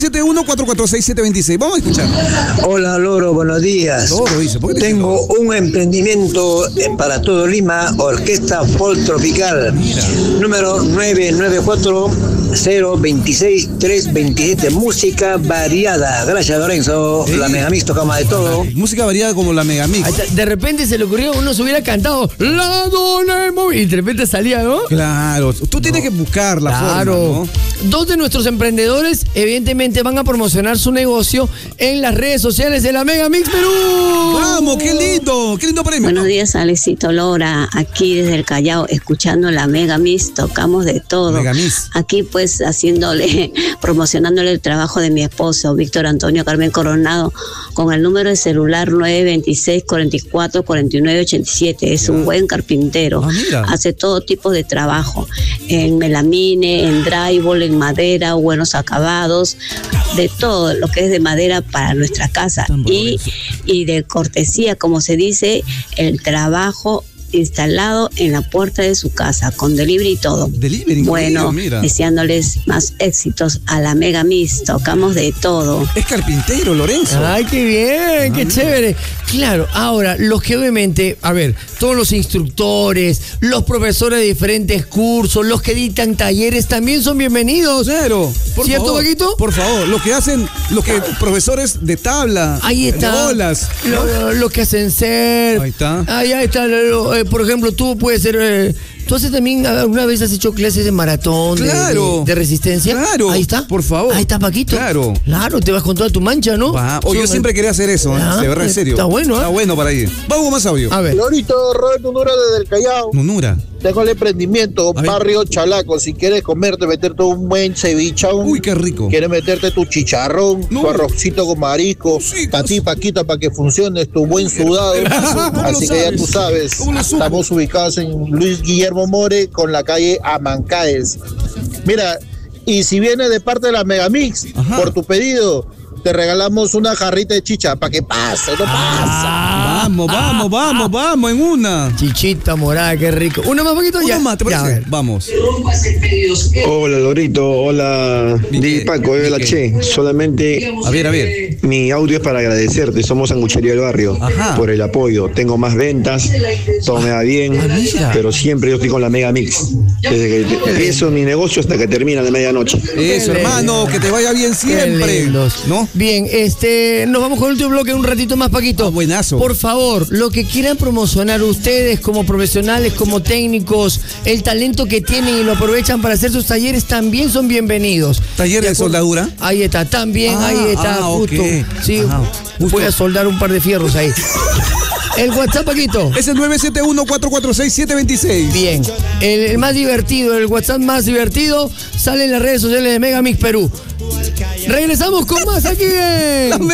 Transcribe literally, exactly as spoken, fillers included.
siete uno, cuatro cuatro seis, siete dos seis. Vamos a escuchar. Hola, Loro, buenos días. Loro, dice, ¿por qué te Tengo dice Loro? un emprendimiento para todo Lima, Orquesta Folk Tropical. Mira. Número nueve nueve cuatro cero dos seis tres dos siete. Música variada. Gracias, Lorenzo. Sí. La Megamix tocamos de todo. Música variada como la Megamix. Ahí está. De repente se le ocurrió, uno se hubiera cantado La Dona Móvil y de repente salía, ¿no? Claro, tú tienes que buscar la Claro. forma, ¿no? Dos de nuestros emprendedores, evidentemente, van a promocionar su negocio en las redes sociales de la Megamix Perú. Vamos, qué lindo, qué lindo premio. Buenos días, Alecito Lora, aquí desde el Callao, escuchando la Megamix, tocamos de todo. Megamix. Aquí pues haciéndole, promocionándole el trabajo de mi esposo, Víctor Antonio Carmen Coronado, con el número de celular nueve dos seis, cuatro cuatro, cuatro nueve ocho siete. Es un buen carpintero. Ah, mira. Hace todo tipo de trabajo, en melamine, en drywall, en madera, buenos acabados, de todo lo que es de madera para nuestra casa. Y, y de cortesía, como se dice, el trabajo instalado en la puerta de su casa, con delivery y todo. Delivery, Bueno, mira. deseándoles más éxitos a la Megamix, tocamos de todo. Es carpintero, Lorenzo. Ay, qué bien, Ah, qué mira. chévere. Claro, ahora, los que obviamente, a ver, todos los instructores, los profesores de diferentes cursos, los que dictan talleres, también son bienvenidos. Claro, por ¿Cierto, favor, Vaquito? Por favor, lo que hacen, los que profesores de tabla, Ahí está. de bolas. Lo, lo- lo que hacen ser. Ahí está. Ahí, ahí está. lo- lo, eh, por ejemplo, tú puedes ser. eh, ¿Tú haces también, alguna vez has hecho clases de maratón, de- Claro. de, de resistencia? Claro. Ahí está. Por favor. Ahí está, Paquito. Claro. Claro, te vas con toda tu mancha, ¿no? Va. Oh, yo Son- siempre quería hacer eso, ¿eh? Ah, de verdad, en serio. está bueno, ¿eh? Está bueno para ir. Vamos con más audio. A ver. Lorito, Roberto Nura desde el Callao. Nunura. Tengo el emprendimiento, A ver. Barrio Chalaco. Si quieres comerte, meterte un buen cevichón. Uy, qué rico. Quieres meterte tu chicharrón, No. tu arrocito con marisco, Sí, para sí. ti, Paquita, para que funcione tu buen sudado. ¿Cómo Así lo que ya sabes? tú sabes. ¿Cómo lo supo? Estamos ubicados en Luis Guillermo More con la calle Amancaes. Mira, y si viene de parte de la Megamix, Ajá. por tu pedido, te regalamos una jarrita de chicha para que pase, no pasa. Vamos, vamos, vamos, vamos, en una. Chichita morada, qué rico. ¿Una más, Paquito? Una Ya. más, ¿te Ya, a parece? ver. Vamos. Hola Lorito, hola Miquel, Di Paco, hola Miquel. Che. Solamente A ver, a ver. mi audio es para agradecerte, somos sanguchería del barrio, Ajá. por el apoyo. Tengo más ventas, todo me va bien, Ah, mira. pero siempre yo estoy con la Mega Mix. Desde que empiezo mi negocio hasta que termina de medianoche. Eso, hermano, que te vaya bien Qué siempre. lindos. ¿No? Bien, este, nos vamos con el último bloque un ratito más, Paquito. Ah, buenazo. Por favor, lo que quieran promocionar ustedes como profesionales, como técnicos, el talento que tienen y lo aprovechan para hacer sus talleres, también son bienvenidos. ¿Taller de acuerdo? soldadura? Ahí está, también, Ah, ahí está, ah, justo. ok. Sí, Ajá, justo. voy a soldar un par de fierros ahí. El WhatsApp, Paquito. Es el nueve siete uno, cuatro cuatro seis, siete dos seis. Bien, el, el más divertido, el WhatsApp más divertido, sale en las redes sociales de Megamix Perú. Regresamos con más aquí en...